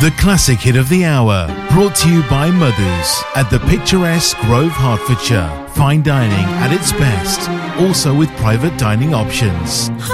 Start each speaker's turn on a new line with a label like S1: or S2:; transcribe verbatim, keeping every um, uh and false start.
S1: The classic hit of the hour, brought to you by Mother's at the picturesque Grove, Hertfordshire. Fine dining at its best, also with private dining options.